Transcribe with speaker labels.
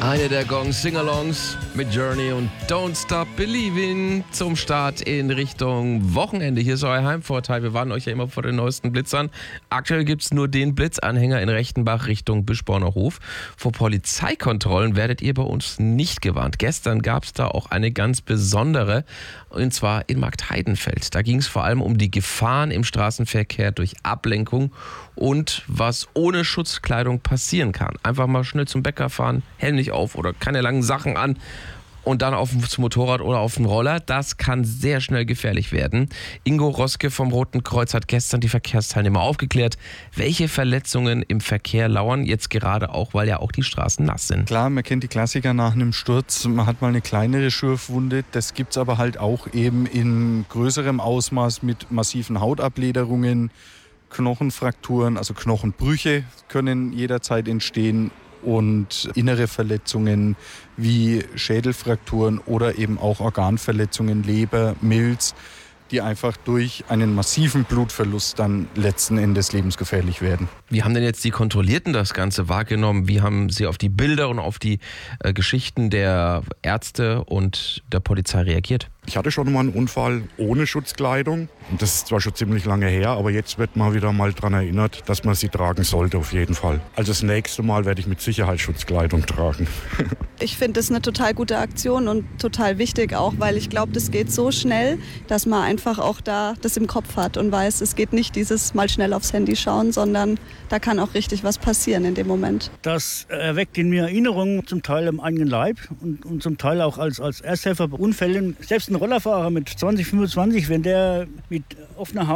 Speaker 1: Eine der Gong-Singalongs mit Journey und Don't Stop Believing zum Start in Richtung Wochenende. Hier ist euer Heimvorteil. Wir warnen euch ja immer vor den neuesten Blitzern. Aktuell gibt es nur den Blitzanhänger in Rechtenbach Richtung Bischborner Hof. Vor Polizeikontrollen werdet ihr bei uns nicht gewarnt. Gestern gab es da auch eine ganz besondere, und zwar in Marktheidenfeld. Da ging es vor allem um die Gefahren im Straßenverkehr durch Ablenkung und was ohne Schutzkleidung passieren kann. Einfach mal schnell zum Bäcker fahren, Helm nicht auf oder keine langen Sachen an und dann aufs Motorrad oder auf den Roller. Das kann sehr schnell gefährlich werden. Ingo Roske vom Roten Kreuz hat gestern die Verkehrsteilnehmer aufgeklärt, welche Verletzungen im Verkehr lauern, jetzt gerade auch, weil ja auch die Straßen nass sind.
Speaker 2: Klar, man kennt die Klassiker nach einem Sturz, man hat mal eine kleinere Schürfwunde. Das gibt es aber halt auch eben in größerem Ausmaß mit massiven Hautabledungen, Knochenfrakturen, also Knochenbrüche können jederzeit entstehen. Und innere Verletzungen wie Schädelfrakturen oder eben auch Organverletzungen, Leber, Milz, die einfach durch einen massiven Blutverlust dann letzten Endes lebensgefährlich werden.
Speaker 1: Wie haben denn jetzt die Kontrollierten das Ganze wahrgenommen? Wie haben sie auf die Bilder und auf die Geschichten der Ärzte und der Polizei reagiert?
Speaker 3: Ich hatte schon mal einen Unfall ohne Schutzkleidung. Das ist zwar schon ziemlich lange her, aber jetzt wird man wieder mal daran erinnert, dass man sie tragen sollte auf jeden Fall. Also das nächste Mal werde ich mit Sicherheit Schutzkleidung tragen.
Speaker 4: Ich finde das eine total gute Aktion und total wichtig auch, weil ich glaube, das geht so schnell, dass man einfach auch da das im Kopf hat und weiß, es geht nicht dieses mal schnell aufs Handy schauen, sondern da kann auch richtig was passieren in dem Moment.
Speaker 5: Das erweckt in mir Erinnerungen, zum Teil am eigenen Leib und zum Teil auch als Ersthelfer bei Unfällen. Selbst ein Rollerfahrer mit 20, 25, wenn der mit offener Haut